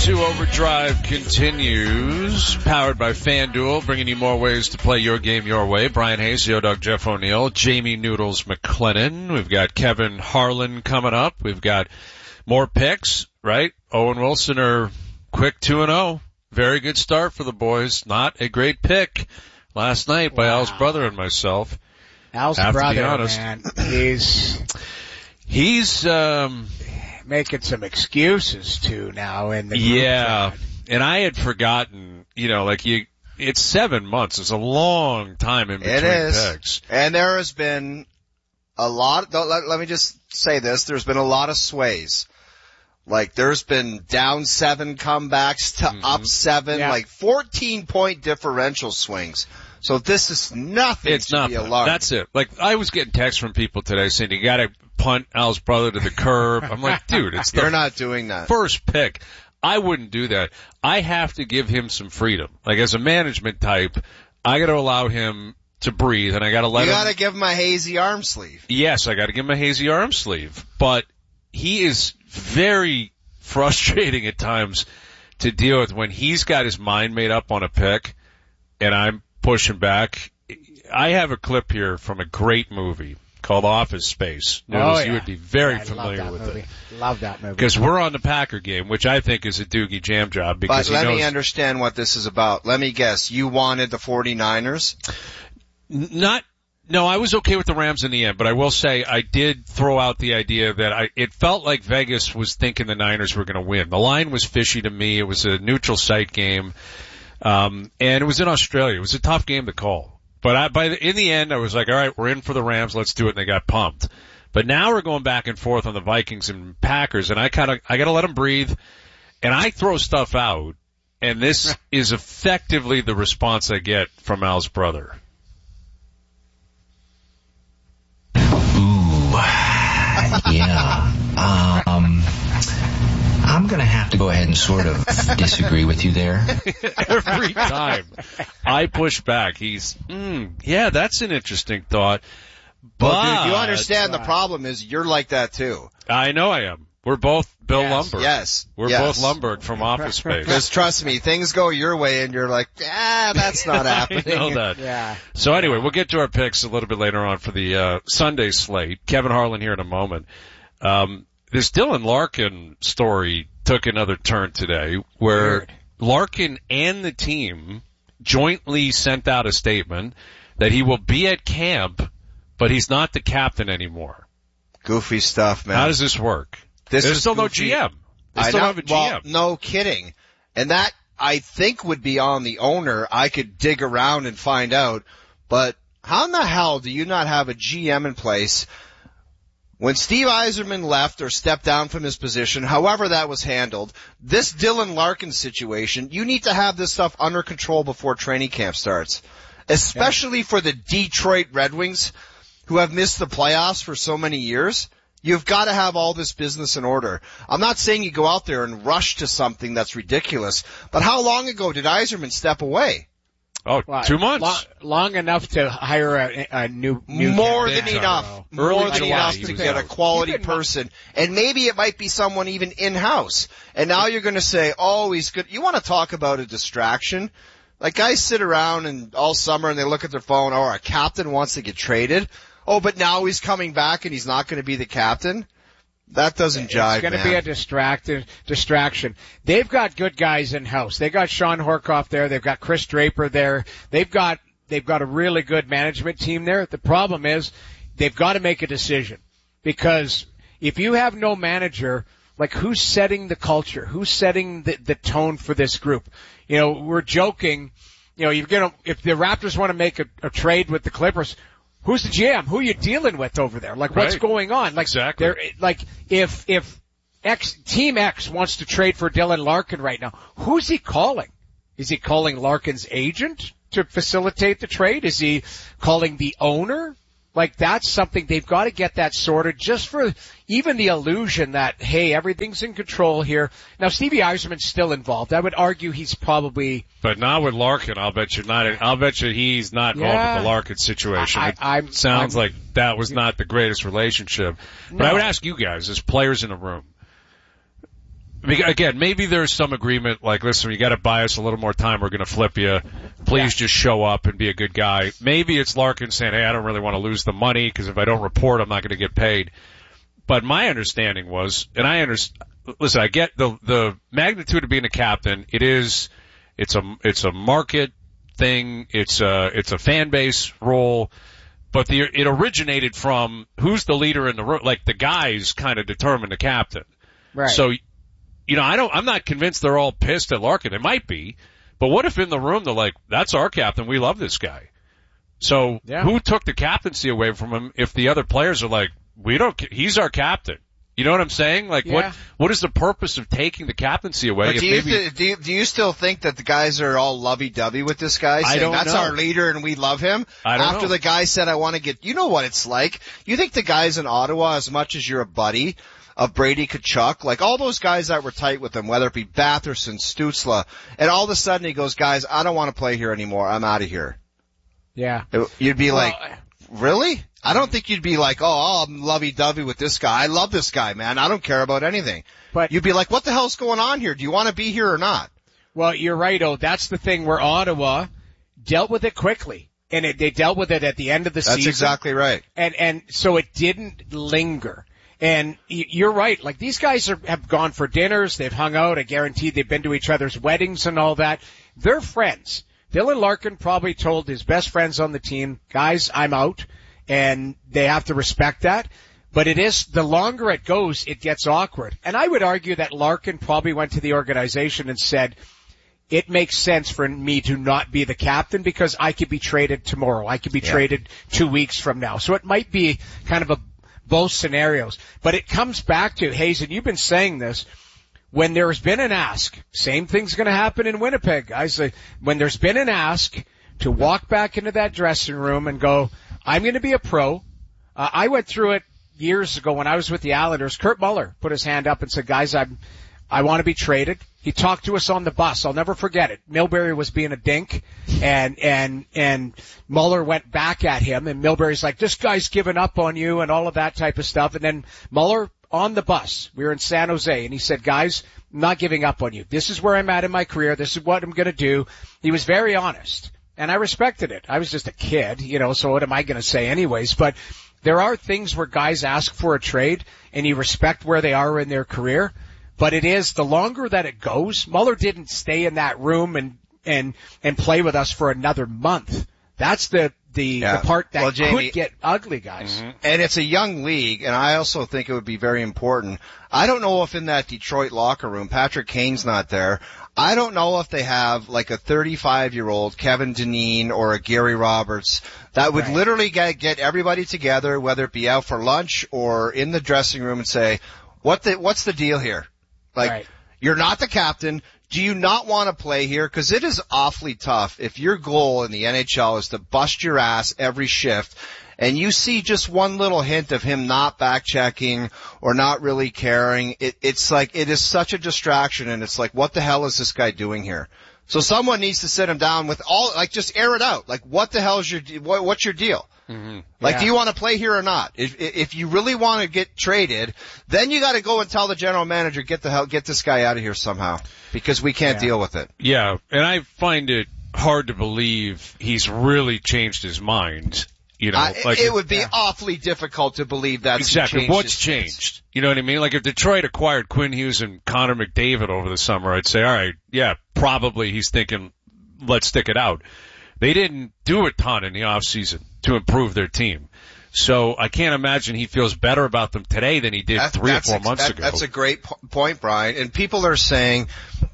102 Overdrive continues, powered by FanDuel, bringing you more ways to play your game your way. Brian Hayes, Yo-Dog Jeff O'Neill, Jamie Noodles McLennan. We've got Kevin Harlan coming up. We've got more picks, right? Owen Wilson are quick 2-0. Very good start for the boys. Not a great pick last night by Al's brother and myself. Al's brother, man, he's making some excuses too now in the group chat. And I had forgotten, it's 7 months. It's a long time in between picks. And there has been a lot, let me just say this, there's been a lot of sways. Like there's been down 7 comebacks to up 7, like 14-point differential swings. So this is nothing to be alarmed. That's it. Like I was getting texts from people today saying you got to punt Al's brother to the curb. I'm like, dude, you're not doing that. First pick. I wouldn't do that. I have to give him some freedom. Like as a management type, I got to allow him to breathe, and I got to let him. You got to give him a hazy arm sleeve. Yes, I got to give him a hazy arm sleeve. But he is very frustrating at times to deal with when he's got his mind made up on a pick, and I'm pushing back. I have a clip here from a great movie called Office Space. You would be very familiar with it. Love that movie. Because we're on the Packer game, which I think is a Doogie jam job. Because but let me understand what this is about. Let me guess. You wanted the 49ers? No, I was okay with the Rams in the end, but I will say I did throw out the idea that it felt like Vegas was thinking the Niners were going to win. The line was fishy to me. It was a neutral site game. And it was in Australia. It was a tough game to call. But in the end, I was like, all right, we're in for the Rams. Let's do it. And they got pumped. But now we're going back and forth on the Vikings and Packers, and I got to let them breathe. And I throw stuff out, and this is effectively the response I get from Al's brother. Ooh, yeah. I'm going to have to go ahead and sort of disagree with you there. Every time I push back, he's, that's an interesting thought. But well, dude, you understand the problem is you're like that too. I know I am. We're both Bill Lumberg. Yes. We're both Lumberg from Office Space. Because trust me, things go your way and you're like, that's not happening. I know that. Yeah. So anyway, we'll get to our picks a little bit later on for the Sunday slate. Kevin Harlan here in a moment. This Dylan Larkin story took another turn today where Larkin and the team jointly sent out a statement that he will be at camp, but he's not the captain anymore. Goofy stuff, man. How does this work? There's still goofy. no GM. They still have a GM. Well, no kidding. And that, I think, would be on the owner. I could dig around and find out. But how in the hell do you not have a GM in place? When Steve Yzerman left or stepped down from his position, however that was handled, this Dylan Larkin situation, you need to have this stuff under control before training camp starts. Especially for the Detroit Red Wings, who have missed the playoffs for so many years. You've got to have all this business in order. I'm not saying you go out there and rush to something that's ridiculous, but how long ago did Yzerman step away? Oh, 2 months. Long enough to hire a new more than enough. Early More than July, enough to get a quality person. And maybe it might be someone even in-house. And now you're going to say, oh, he's good. You want to talk about a distraction? Like guys sit around and all summer and they look at their phone, oh, our captain wants to get traded. Oh, but now he's coming back and he's not going to be the captain? That doesn't jive, It's going to be a distraction. They've got good guys in-house. They got Sean Horkoff there. They've got Chris Draper there. They've got a really good management team there. The problem is they've got to make a decision because if you have no manager, like who's setting the culture? Who's setting the tone for this group? You know, we're joking, if the Raptors want to make a trade with the Clippers, who's the GM? Who are you dealing with over there? Like, what's going on? Like, exactly. If Team X wants to trade for Dylan Larkin right now, who's he calling? Is he calling Larkin's agent to facilitate the trade? Is he calling the owner? Like, that's something they've got to get that sorted just for even the illusion that, hey, everything's in control here. Now, Stevie Yzerman's still involved. I would argue he's probably. But not with Larkin. I'll bet you he's not involved with the Larkin situation. Sounds like that was not the greatest relationship. But I would ask you guys, as players in the room, again, maybe there's some agreement, like, listen, you got to buy us a little more time. We're going to flip you. Please just show up and be a good guy. Maybe it's Larkin saying, hey, I don't really want to lose the money because if I don't report, I'm not going to get paid. But my understanding was, and listen, I get the magnitude of being a captain. It's a market thing. It's a fan base role. But it originated from who's the leader in the room. Like, the guys kind of determine the captain. Right. So, I'm not convinced they're all pissed at Larkin. They might be. But what if in the room they're like, that's our captain. We love this guy. So who took the captaincy away from him if the other players are like, he's our captain. You know what I'm saying? Like, what is the purpose of taking the captaincy away? But do you still think that the guys are all lovey-dovey with this guy? I don't know. That's our leader and we love him? After the guy said, I want to get, you know what it's like. You think the guys in Ottawa, as much as you're a buddy of Brady Tkachuk, like all those guys that were tight with him, whether it be Batherson, Stützle, and all of a sudden he goes, guys, I don't want to play here anymore. I'm out of here. Yeah. You'd be like, really? I don't think you'd be like, I'm lovey-dovey with this guy. I love this guy, man. I don't care about anything. But you'd be like, what the hell's going on here? Do you want to be here or not? Well, you're right, that's the thing where Ottawa dealt with it quickly. And they dealt with it at the end of the season. That's exactly right. And so it didn't linger. And you're right. Like, these guys have gone for dinners. They've hung out. I guarantee they've been to each other's weddings and all that. They're friends. Dylan Larkin probably told his best friends on the team, guys, I'm out. And they have to respect that. But the longer it goes, it gets awkward. And I would argue that Larkin probably went to the organization and said, it makes sense for me to not be the captain because I could be traded tomorrow. I could be traded 2 weeks from now. So it might be kind of both scenarios. But it comes back to, Hazen, you've been saying this, when there's been an ask, same thing's going to happen in Winnipeg, guys. When there's been an ask to walk back into that dressing room and go, I'm going to be a pro. I went through it years ago when I was with the Islanders. Kurt Muller put his hand up and said, guys, I want to be traded. He talked to us on the bus. I'll never forget it. Milbury was being a dink and Muller went back at him and Milbury's like, this guy's given up on you and all of that type of stuff. And then Muller on the bus, we were in San Jose and he said, guys, I'm not giving up on you. This is where I'm at in my career. This is what I'm going to do. He was very honest. And I respected it. I was just a kid, so what am I going to say anyways? But there are things where guys ask for a trade and you respect where they are in their career. But it is the longer that it goes. Muller didn't stay in that room and play with us for another month. That's the part that Jamie, could get ugly, guys. Mm-hmm. And it's a young league, and I also think it would be very important. I don't know if in that Detroit locker room, Patrick Kane's not there. I don't know if they have like a 35-year-old Kevin Dineen or a Gary Roberts that would literally get everybody together, whether it be out for lunch or in the dressing room and say, what's the deal here? Like, you're not the captain. Do you not want to play here? Because it is awfully tough if your goal in the NHL is to bust your ass every shift and you see just one little hint of him not back-checking or not really caring. It's like, it is such a distraction, and it's like, what the hell is this guy doing here? So someone needs to sit him down with just air it out. Like, what the hell is what's your deal? Mm-hmm. Like, do you want to play here or not? If you really want to get traded, then you got to go and tell the general manager, get this guy out of here somehow, because we can't deal with it. Yeah, and I find it hard to believe he's really changed his mind. It would be awfully difficult to believe that. Exactly. What's changed? You know what I mean? Like, if Detroit acquired Quinn Hughes and Connor McDavid over the summer, I'd say, all right, yeah, probably he's thinking, let's stick it out. They didn't do a ton in the offseason to improve their team. So I can't imagine he feels better about them today than he did 3 or 4 months ago. That's a great point, Brian. And people are saying,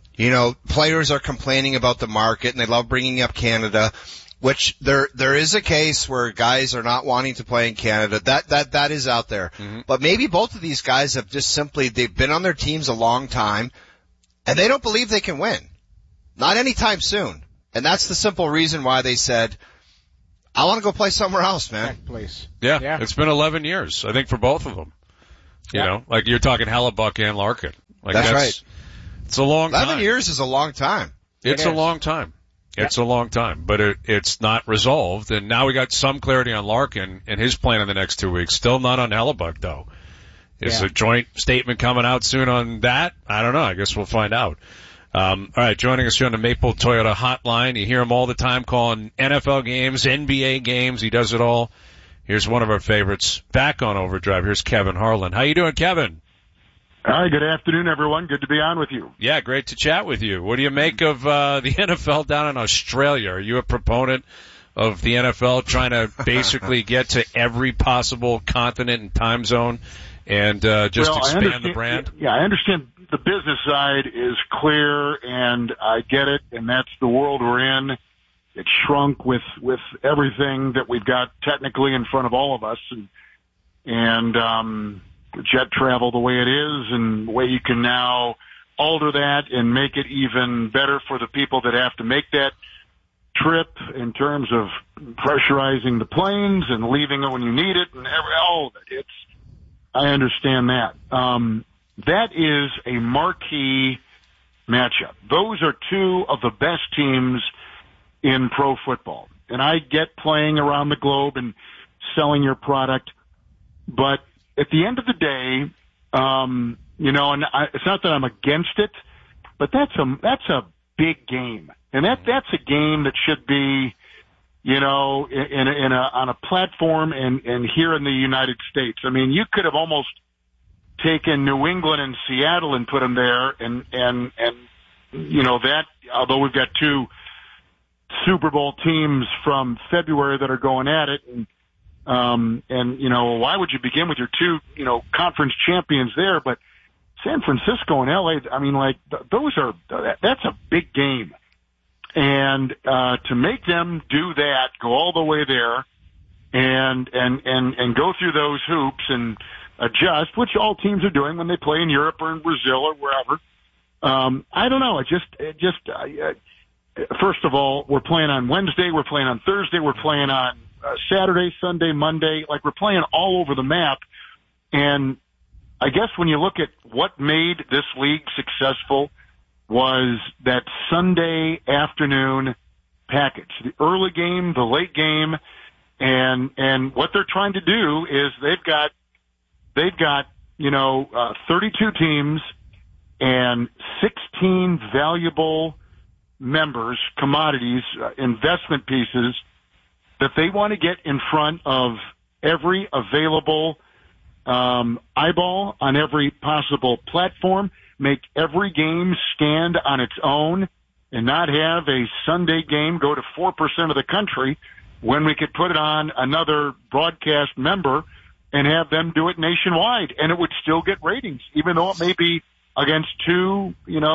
players are complaining about the market and they love bringing up Canada. Which there is a case where guys are not wanting to play in Canada. That is out there. Mm-hmm. But maybe both of these guys have just they've been on their teams a long time and they don't believe they can win. Not anytime soon. And that's the simple reason why they said, I want to go play somewhere else, man. Please. Yeah. It's been 11 years, I think, for both of them. You know, like you're talking Hellebuck and Larkin. Like that's right. It's a long time. 11 years is a long time. It's a long time. It's a long time, but it's not resolved. And now we got some clarity on Larkin and his plan in the next 2 weeks. Still not on Hellebuck, though. Is a joint statement coming out soon on that? I don't know. I guess we'll find out. All right, joining us here on the Maple Toyota hotline. You hear him all the time calling NFL games, NBA games. He does it all. Here's one of our favorites back on Overdrive. Here's Kevin Harlan. How you doing, Kevin? Hi, good afternoon, everyone. Good to be on with you. Yeah, great to chat with you. What do you make of the NFL down in Australia? Are you a proponent of the NFL trying to basically get to every possible continent and time zone and just expand the brand? Yeah, I understand the business side is clear, and I get it, and that's the world we're in. It shrunk with everything that we've got technically in front of all of us, and jet travel the way it is, and the way you can now alter that and make it even better for the people that have to make that trip in terms of pressurizing the planes and leaving it when you need it and all of it. I understand that. That is a marquee matchup. Those are two of the best teams in pro football. And I get playing around the globe and selling your product, but at the end of the day, it's not that I'm against it, but that's a big game. And that's a game that should be, on a platform and here in the United States. I mean, you could have almost taken New England and Seattle and put them there, and that, although we've got two Super Bowl teams from February that are going at it, and why would you begin with your two, conference champions there? But San Francisco and LA, I mean, that's a big game. And, to make them do that, go all the way there and go through those hoops and adjust, which all teams are doing when they play in Europe or in Brazil or wherever. I don't know. First of all, we're playing on Wednesday, we're playing on Thursday, we're playing on Saturday, Sunday, Monday. Like, we're playing all over the map. And I guess when you look at what made this league successful was that Sunday afternoon package, the early game, the late game, and what they're trying to do is they've got 32 teams and 16 valuable members, commodities, investment pieces that they want to get in front of every available eyeball on every possible platform, make every game scanned on its own, and not have a Sunday game go to 4% of the country when we could put it on another broadcast member and have them do it nationwide, and it would still get ratings, even though it may be against two,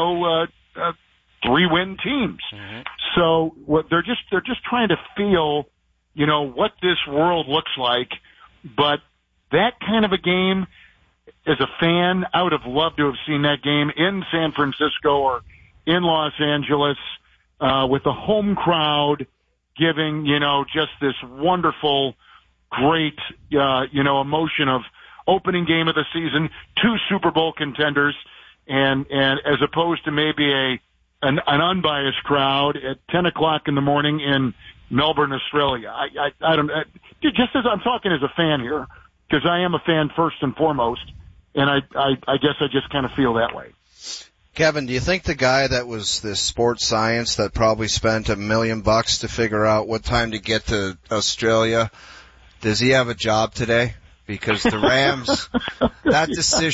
3-win teams. Mm-hmm. So they're just trying to feel, what this world looks like. But that kind of a game, as a fan, I would have loved to have seen that game in San Francisco or in Los Angeles, with the home crowd giving, just this wonderful, great, emotion of opening game of the season, two Super Bowl contenders, and as opposed to maybe an unbiased crowd at 10 o'clock in the morning in Melbourne, Australia. I don't, just as I'm talking as a fan here, because I am a fan first and foremost, and I guess I just kind of feel that way. Kevin, do you think the guy that was this sports science that probably spent $1 million to figure out what time to get to Australia, does he have a job today? Because the Rams, that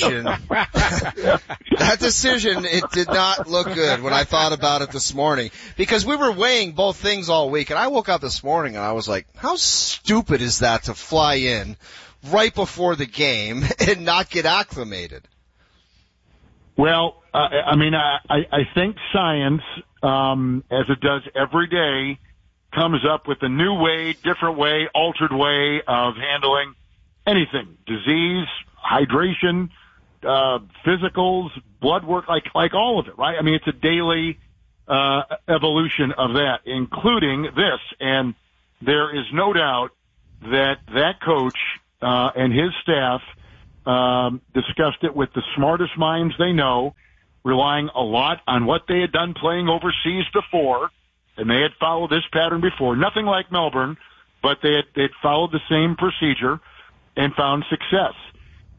decision, it did not look good when I thought about it this morning. Because we were weighing both things all week, and I woke up this morning and I was like, how stupid is that to fly in right before the game and not get acclimated? Well, I think science, as it does every day, comes up with a new way, different way, altered way of handling anything, disease, hydration, physicals, blood work, like all of it, right? I mean, it's a daily evolution of that, including this. And there is no doubt that coach and his staff discussed it with the smartest minds they know, relying a lot on what they had done playing overseas before, and they had followed this pattern before. Nothing like Melbourne, but they'd followed the same procedure and found success.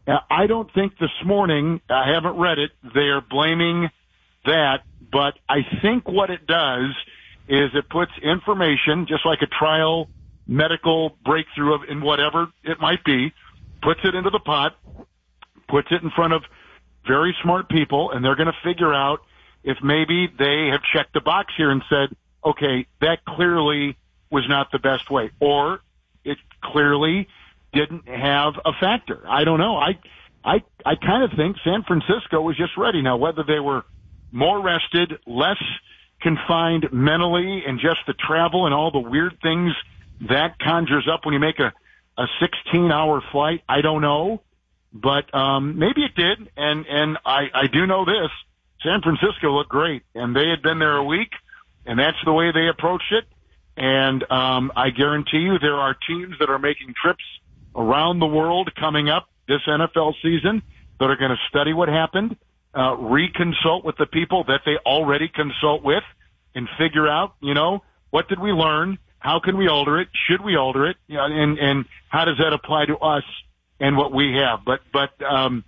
I don't think this morning, I haven't read it, they're blaming that, but I think what it does is it puts information, just like a trial medical breakthrough in whatever it might be, puts it into the pot, puts it in front of very smart people, and they're going to figure out if maybe they have checked the box here and said, okay, that clearly was not the best way, or it clearly didn't have a factor. I don't know. I kind of think San Francisco was just ready. Now, whether they were more rested, less confined mentally, and just the travel and all the weird things that conjures up when you make a 16-hour flight, I don't know. But maybe it did, and I do know this. San Francisco looked great, and they had been there a week, and that's the way they approached it. And I guarantee you there are teams that are making trips around the world coming up this NFL season that are going to study what happened, reconsult with the people that they already consult with, and figure out, what did we learn? How can we alter it? Should we alter it? And how does that apply to us and what we have? But the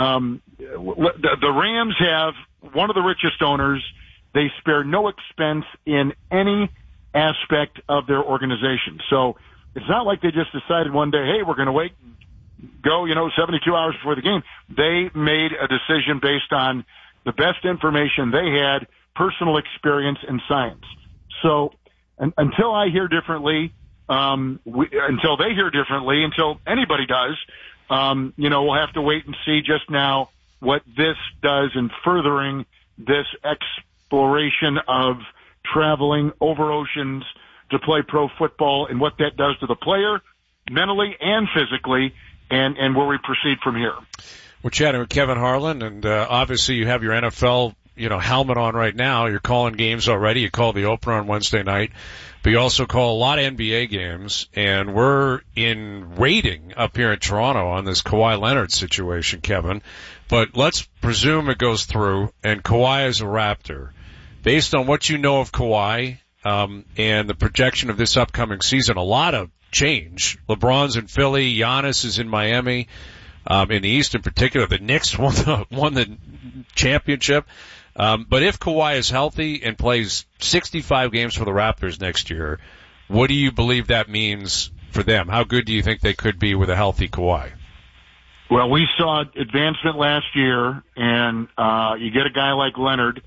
Rams have one of the richest owners. They spare no expense in any aspect of their organization. So it's not like they just decided one day, hey, we're going to wait and go, 72 hours before the game. They made a decision based on the best information they had, personal experience, and science. So until I hear differently, until they hear differently, until anybody does, we'll have to wait and see just now what this does in furthering this exploration of traveling over oceans to play pro football and what that does to the player mentally and physically, and where we proceed from here. We're chatting with Kevin Harlan, and obviously you have your NFL helmet on right now. You're calling games already. You called the opener on Wednesday night, but you also call a lot of NBA games, and we're in waiting up here in Toronto on this Kawhi Leonard situation, Kevin. But let's presume it goes through, and Kawhi is a Raptor. Based on what you know of Kawhi, and the projection of this upcoming season, a lot of change. LeBron's in Philly, Giannis is in Miami, in the East in particular. The Knicks won the championship. But if Kawhi is healthy and plays 65 games for the Raptors next year, what do you believe that means for them? How good do you think they could be with a healthy Kawhi? Well, we saw advancement last year, and you get a guy like Leonard,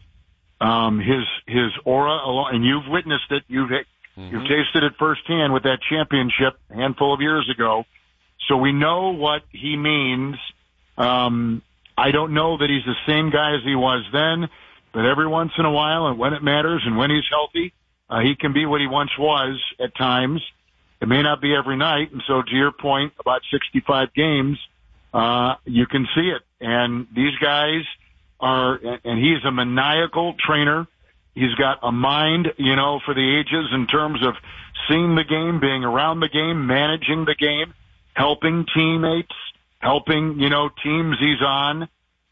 his aura, and you've witnessed it. You've tasted it firsthand with that championship a handful of years ago. So we know what he means. I don't know that he's the same guy as he was then, but every once in a while, and when it matters and when he's healthy, he can be what he once was at times. It may not be every night, and so to your point about 65 games, you can see it. And these guys are, and he's a maniacal trainer. He's got a mind, for the ages in terms of seeing the game, being around the game, managing the game, helping teammates, helping, teams he's on.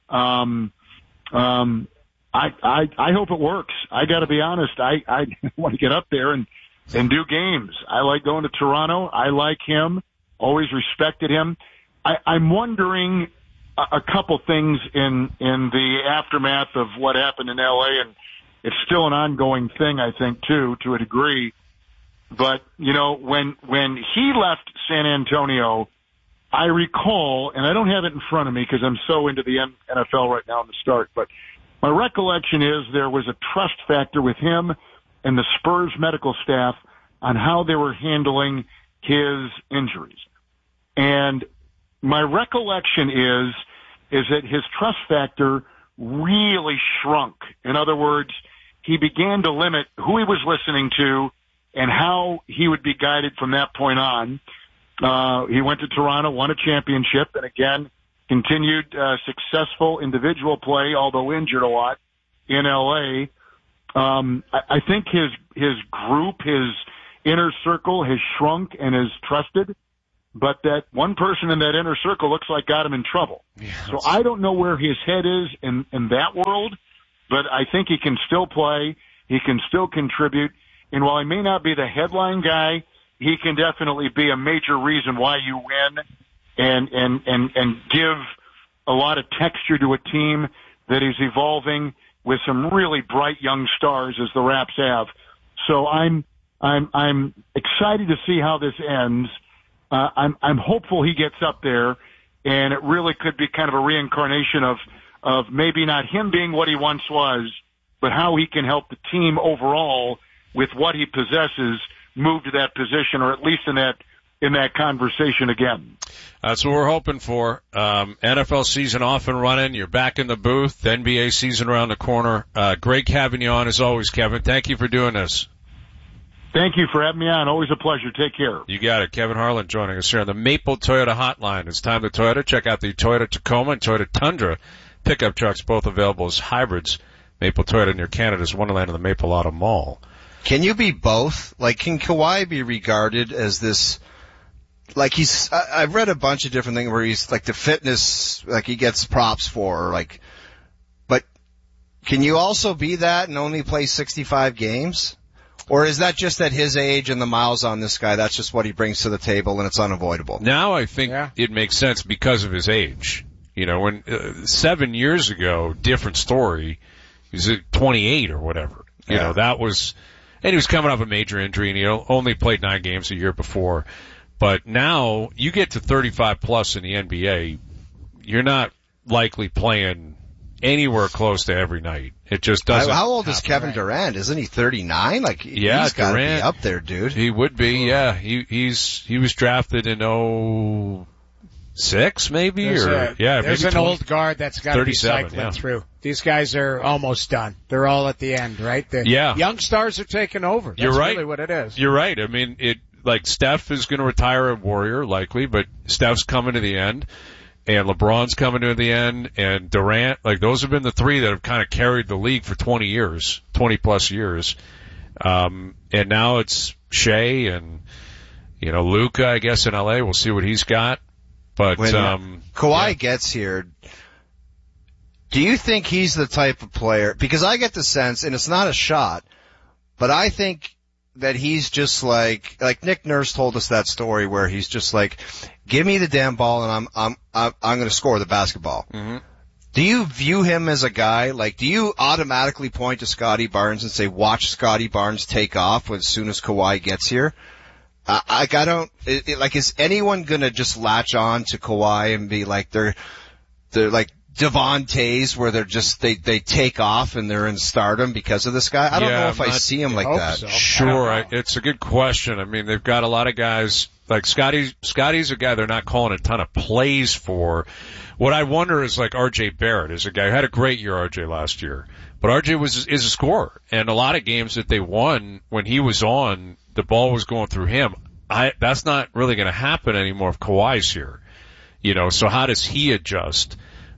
I hope it works. I gotta be honest. I want to get up there and do games. I like going to Toronto. I like him. Always respected him. I'm wondering a couple things in the aftermath of what happened in LA, and it's still an ongoing thing, I think, too, to a degree. But, when he left San Antonio, I recall, and I don't have it in front of me because I'm so into the NFL right now in the start, but my recollection is there was a trust factor with him and the Spurs medical staff on how they were handling his injuries. And my recollection is that his trust factor really shrunk. In other words, he began to limit who he was listening to and how he would be guided from that point on. He went to Toronto, won a championship, and again, continued successful individual play, although injured a lot, in L.A. I think his group, his inner circle has shrunk and is trusted, but that one person in that inner circle looks like got him in trouble. Yes. So I don't know where his head is in that world, but I think he can still play. He can still contribute. And while he may not be the headline guy, he can definitely be a major reason why you win. and give a lot of texture to a team that is evolving with some really bright young stars as the Raps have. So I'm excited to see how this ends. I'm hopeful he gets up there, and it really could be kind of a reincarnation of maybe not him being what he once was, but how he can help the team overall with what he possesses move to that position, or at least in that conversation again. That's what we're hoping for. NFL season off and running. You're back in the booth. The NBA season around the corner. Great having you on as always, Kevin. Thank you for doing this. Thank you for having me on. Always a pleasure. Take care. You got it. Kevin Harlan joining us here on the Maple Toyota Hotline. It's time to Toyota. Check out the Toyota Tacoma and Toyota Tundra pickup trucks, both available as hybrids. Maple Toyota near Canada's Wonderland in the Maple Auto Mall. Can you be both? Like, can Kawhi be regarded as this, like I've read a bunch of different things where he's like the fitness, like he gets props for, like, but can you also be that and only play 65 games? Or is that just at his age and the miles on this guy, that's just what he brings to the table and it's unavoidable? Now I think it makes sense because of his age. You know, when 7 years ago, different story. He was at 28 or whatever. You know, that was, and he was coming off a major injury and he only played 9 games a year before. But now you get to 35 plus in the NBA, you're not likely playing anywhere close to every night. It just doesn't. How old is Kevin Durant? Isn't he 39? Like, he's got to be up there, dude. He would be, yeah. He was drafted in 06 maybe, there's maybe an old guard that's got to be cycling through. These guys are almost done. They're all at the end, right? Young stars are taking over. That's really what it is. You're right. I mean, like Steph is going to retire at Warrior likely, but Steph's coming to the end. And LeBron's coming to the end, and Durant, like those have been the three that have kind of carried the league for 20 plus years. And now it's Shea and, Luka, I guess, in LA. We'll see what he's got. But, when Kawhi gets here, do you think he's the type of player, because I get the sense, and it's not a shot, but I think that he's just like Nick Nurse told us that story where he's just like, give me the damn ball and I'm going to score the basketball. Mm-hmm. Do you view him as a guy, like, do you automatically point to Scotty Barnes and say, watch Scotty Barnes take off as soon as Kawhi gets here? Is anyone going to just latch on to Kawhi and be like, they're like Devontae's where they take off and they're in stardom because of this guy? I don't know if I see him like that. So. Sure. It's a good question. I mean, they've got a lot of guys, like Scotty's a guy they're not calling a ton of plays for. What I wonder is like RJ Barrett is a guy who had a great year, RJ, last year. But RJ is a scorer. And a lot of games that they won when he was on, the ball was going through him. That's not really going to happen anymore if Kawhi's here. So how does he adjust?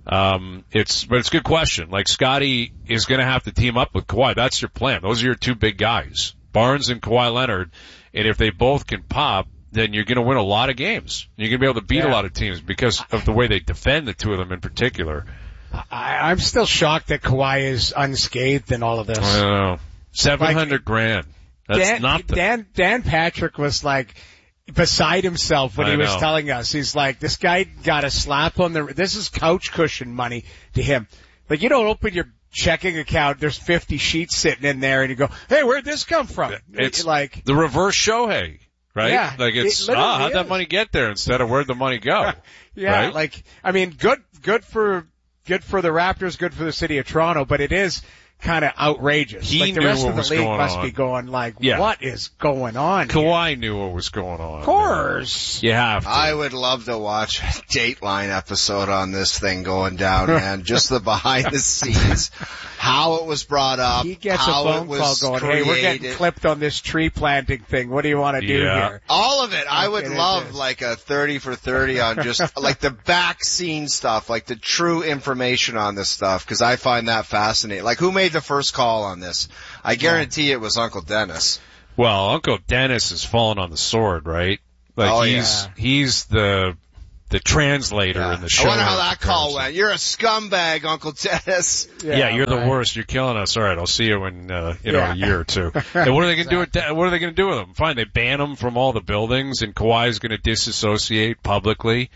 It's a good question. Like Scotty is going to have to team up with Kawhi. That's your plan. Those are your two big guys, Barnes and Kawhi Leonard. And if they both can pop, then you're going to win a lot of games. You're going to be able to beat a lot of teams because of the way they defend, the two of them in particular. I'm still shocked that Kawhi is unscathed in all of this. I don't know. $700,000. That's nothing. Dan Patrick was like beside himself when he was telling us. He's like, this guy got a slap on this is couch cushion money to him. Like, you don't open your checking account, there's 50 sheets sitting in there, and you go, hey, where'd this come from? It's like the reverse Shohei, right? Yeah, like how'd that money get there instead of where'd the money go? Yeah, right? like, I mean, good for the Raptors, good for the city of Toronto, but it is kind of outrageous. He like the knew rest what of the was league going must on. be going like, what is going on? Kawhi knew what was going on. Of course. You have to. I would love to watch a Dateline episode on this thing going down, man. Just the behind the scenes, how it was brought up, he gets how a phone call going, created. hey, we're getting clipped on this tree planting thing. What do you want to do here? All of it. I would love like a 30 for 30 on just like the back scene stuff, like the true information on this stuff, because I find that fascinating. Like, who made the first call on this? I guarantee it was Uncle Dennis. Well, Uncle Dennis has fallen on the sword, right? Like he's the translator in the show. I wonder how that call went. You're a scumbag, Uncle Dennis. Yeah, you're the worst. You're killing us. All right, I'll see you in a year or two. And what are they going to do with what are they going to do with him? Fine, they ban him from all the buildings, and Kawhi's going to disassociate publicly.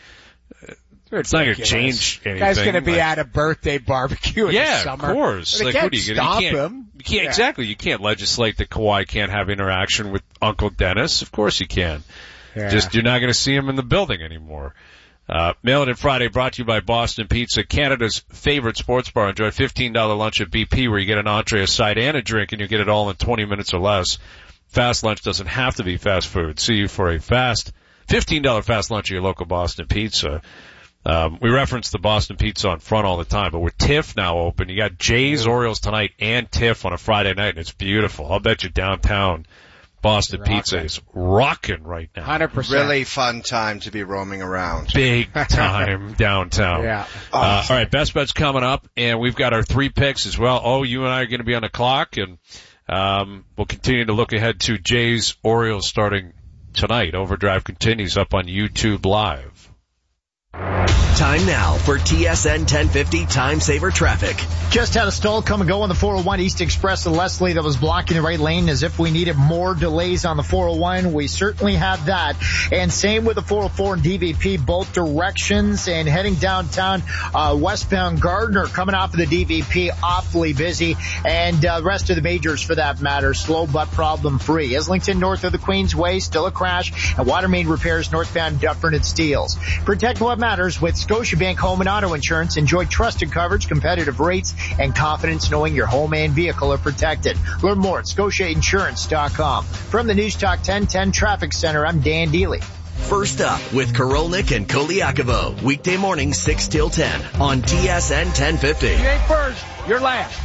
It's not going to change anything. Guy's going to be at a birthday barbecue in the summer. Of course. Like, what are you going to stop him? You can't, exactly. You can't legislate that Kawhi can't have interaction with Uncle Dennis. Of course you can. Yeah. Just you're not going to see him in the building anymore. Mail It In Friday brought to you by Boston Pizza, Canada's favorite sports bar. Enjoy $15 lunch at BP where you get an entree, a side, and a drink, and you get it all in 20 minutes or less. Fast lunch doesn't have to be fast food. See you for a $15 fast lunch at your local Boston Pizza. We reference the Boston Pizza on front all the time, but with TIFF now open, you got Jays, Orioles tonight and TIFF on a Friday night, and it's beautiful. I'll bet you downtown Boston Pizza is rocking right now. 100%. Really fun time to be roaming around. Big time downtown. Yeah. All right, Best Bet's coming up, and we've got our 3 picks as well. Oh, you and I are going to be on the clock, and we'll continue to look ahead to Jays, Orioles starting tonight. Overdrive continues up on YouTube Live. Time now for TSN 1050 Time Saver Traffic. Just had a stall come and go on the 401 East Express to Leslie that was blocking the right lane as if we needed more delays on the 401. We certainly have that. And same with the 404 and DVP, both directions. And heading downtown, westbound Gardner coming off of the DVP, awfully busy. And the rest of the majors for that matter, slow but problem free. Islington north of the Queensway, still a crash. And water main repairs northbound Dufferin and Steeles. Protect what matters with Scotiabank Home and Auto Insurance. Enjoy trusted coverage, competitive rates, and confidence knowing your home and vehicle are protected. Learn more at scotiainsurance.com. From the News Talk 1010 Traffic Center, I'm Dan Dealey. First up with Korolnik and Koliakovo. Weekday morning 6 till 10 on TSN 1050. You ain't first, you're last.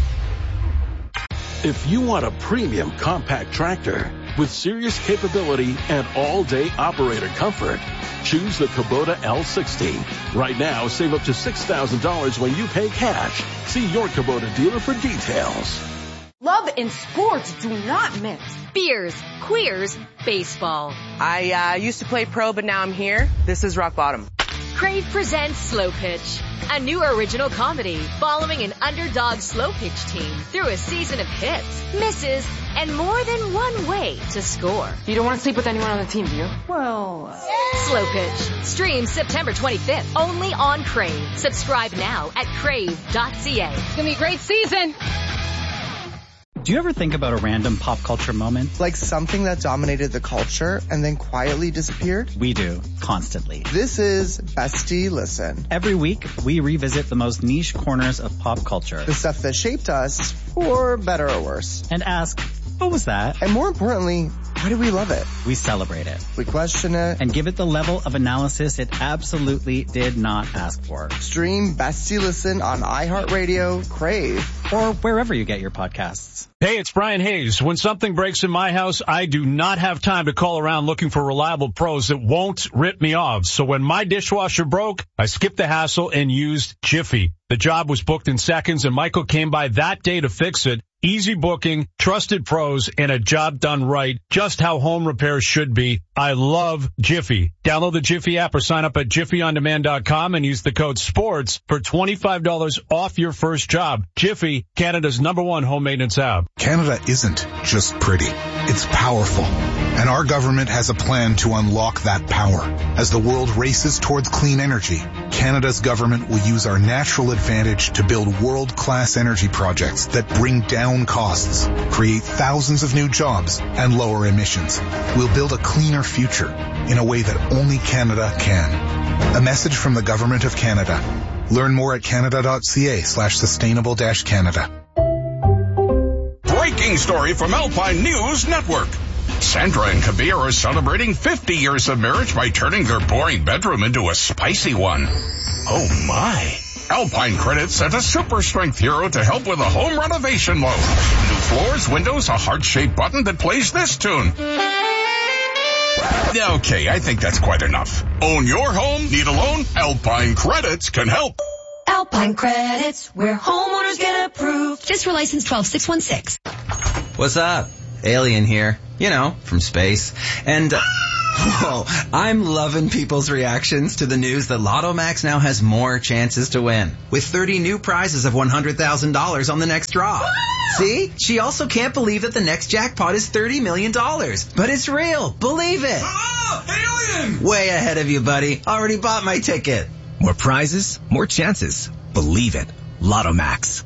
If you want a premium compact tractor with serious capability and all-day operator comfort, choose the Kubota L60. Right now, save up to $6,000 when you pay cash. See your Kubota dealer for details. Love and sports do not mix. Beers, queers, baseball. I used to play pro, but now I'm here. This is rock bottom. Crave presents Slow Pitch, a new original comedy following an underdog slow pitch team through a season of hits, misses, and more than one way to score. You don't want to sleep with anyone on the team, do you? Well, Slow Pitch. Streams September 25th only on Crave. Subscribe now at crave.ca. It's going to be a great season. Do you ever think about a random pop culture moment? Like something that dominated the culture and then quietly disappeared? We do, constantly. This is Bestie Listen. Every week, we revisit the most niche corners of pop culture. The stuff that shaped us, for better or worse. And ask, what was that? And more importantly, why do we love it? We celebrate it. We question it. And give it the level of analysis it absolutely did not ask for. Stream Bestie Listen on iHeartRadio, Crave, or wherever you get your podcasts. Hey, it's Brian Hayes. When something breaks in my house, I do not have time to call around looking for reliable pros that won't rip me off. So when my dishwasher broke, I skipped the hassle and used Jiffy. The job was booked in seconds, and Michael came by that day to fix it. Easy booking, trusted pros, and a job done right. Just how home repairs should be. I love Jiffy. Download the Jiffy app or sign up at jiffyondemand.com and use the code SPORTS for $25 off your first job. Jiffy, Canada's #1 home maintenance app. Canada isn't just pretty. It's powerful. And our government has a plan to unlock that power. As the world races towards clean energy, Canada's government will use our natural advantage to build world-class energy projects that bring down costs, create thousands of new jobs, and lower emissions. We'll build a cleaner future in a way that only Canada can. A message from the Government of Canada. Learn more at canada.ca/sustainable-Canada. Breaking story from Alpine News Network. Sandra and Kabir are celebrating 50 years of marriage by turning their boring bedroom into a spicy one. Oh my. Alpine Credit sent a super strength hero to help with a home renovation loan. New floors, windows, a heart-shaped button that plays this tune. Okay, I think that's quite enough. Own your home? Need a loan? Alpine Credits can help. Alpine Credits, where homeowners get approved. Fisker license 12616. What's up? Alien here. You know, from space. And, Whoa, I'm loving people's reactions to the news that Lotto Max now has more chances to win, with 30 new prizes of $100,000 on the next draw. See? She also can't believe that the next jackpot is $30 million. But it's real. Believe it. Alien! Way ahead of you, buddy. Already bought my ticket. More prizes, more chances. Believe it. Lotto Max.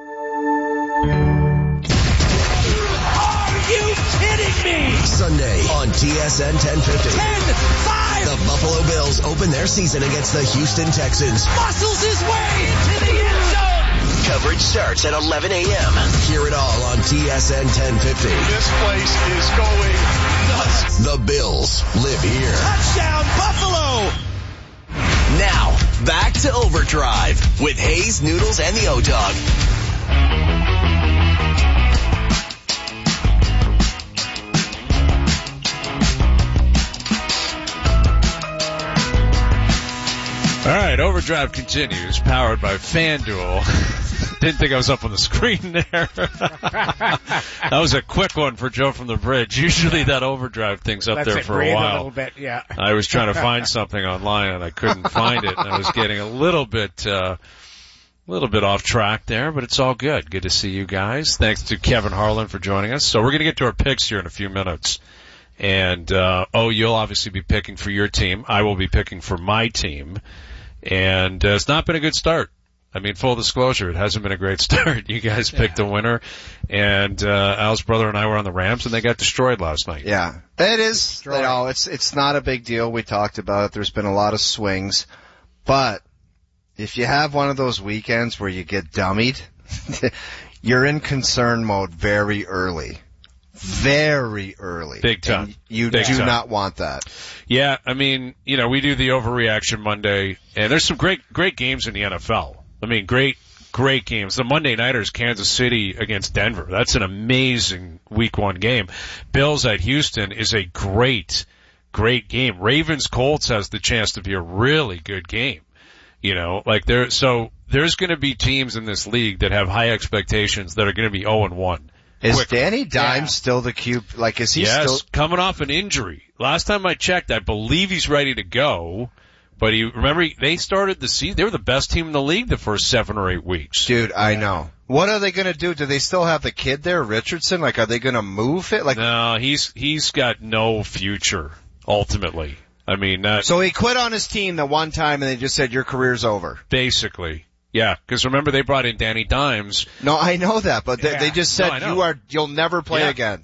Sunday on TSN 1050. 10-5! The Buffalo Bills open their season against the Houston Texans. Muscles his way into the end zone. Coverage starts at 11 a.m. Hear it all on TSN 1050. This place is going nuts. The Bills live here. Touchdown, Buffalo! Now, back to Overdrive with Hayes, Noodles, and the O-Dog. All right, Overdrive continues, powered by FanDuel. Didn't think I was up on the screen there. That was a quick one for Joe from the Bridge. Usually that Overdrive thing's up there for a while. A little bit, yeah. I was trying to find something online and I couldn't find it, and I was getting a little bit off track there, but it's all good. Good to see you guys. Thanks to Kevin Harlan for joining us. So we're going to get to our picks here in a few minutes. And, you'll obviously be picking for your team. I will be picking for my team. And it's not been a good start. I mean, full disclosure, it hasn't been a great start. You guys picked a winner, and Al's brother and I were on the Rams, and they got destroyed last night. Yeah, it is. You know, it's not a big deal. We talked about it. There's been a lot of swings, but if you have one of those weekends where you get dummied, you're in concern mode very early. Very early. Big time. And you Big do time. not want that. Yeah, I mean, we do the overreaction Monday, and there's some great games in the NFL. I mean, great games. The Monday Nighters, Kansas City against Denver. That's an amazing week one game. Bills at Houston is a great game. Ravens Colts has the chance to be a really good game. There's going to be teams in this league that have high expectations that are going to be 0-1. Is Danny Dimes still the QB? Like, is he still coming off an injury? Last time I checked, I believe he's ready to go. But they started the season. They were the best team in the league the first 7 or 8 weeks. Dude, I know. What are they going to do? Do they still have the kid there, Richardson? Like, are they going to move it? Like, no, he's got no future. Ultimately, I mean, so he quit on his team the one time, and they just said your career's over. Basically. Yeah, because remember they brought in Danny Dimes. No, I know that, but they just said you'll never play again.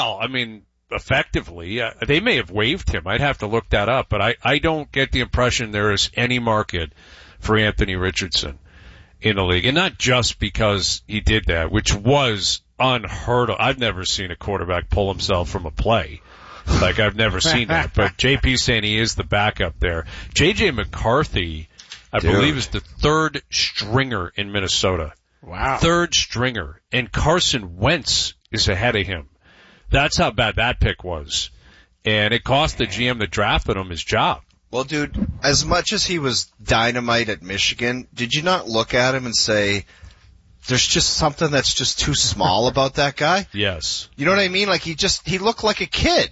Effectively, they may have waived him. I'd have to look that up, but I don't get the impression there is any market for Anthony Richardson in the league, and not just because he did that, which was unheard of. I've never seen a quarterback pull himself from a play. Like, I've never seen that, but JP's saying he is the backup there. JJ McCarthy, I believe, is the third stringer in Minnesota. Wow. Third stringer. And Carson Wentz is ahead of him. That's how bad that pick was. And it cost the GM that drafted him his job. Well, dude, as much as he was dynamite at Michigan, did you not look at him and say, there's just something that's just too small about that guy? Yes. You know what I mean? Like, he looked like a kid.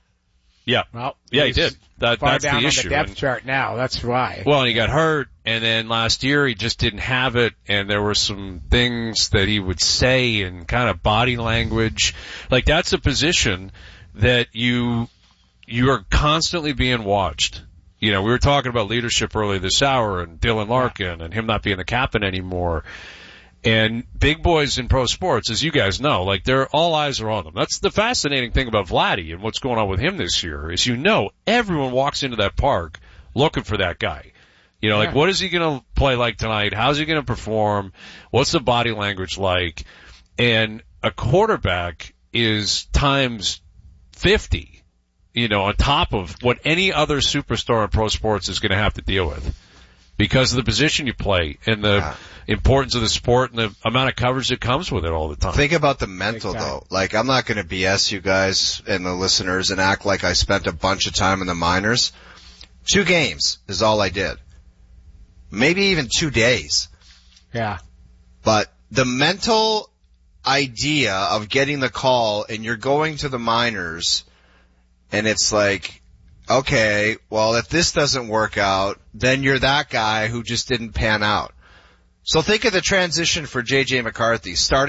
Yeah. Well, he did. That's down the issue. On the depth chart now. That's why. Well, and he got hurt, and then last year he just didn't have it, and there were some things that he would say and kind of body language. Like, that's a position that you are constantly being watched. We were talking about leadership earlier this hour, and Dylan Larkin, and him not being the captain anymore. And big boys in pro sports, as you guys know, like, all eyes are on them. That's the fascinating thing about Vladdy and what's going on with him this year is, everyone walks into that park looking for that guy. Like, what is he going to play like tonight? How's he going to perform? What's the body language like? And a quarterback is times 50, on top of what any other superstar in pro sports is going to have to deal with. Because of the position you play and the importance of the sport and the amount of coverage that comes with it all the time. Think about the mental, though. Like, I'm not going to BS you guys and the listeners and act like I spent a bunch of time in the minors. 2 games is all I did. Maybe even 2 days. Yeah. But the mental idea of getting the call and you're going to the minors and it's like, okay, well, if this doesn't work out, then you're that guy who just didn't pan out. So think of the transition for J.J. McCarthy, starting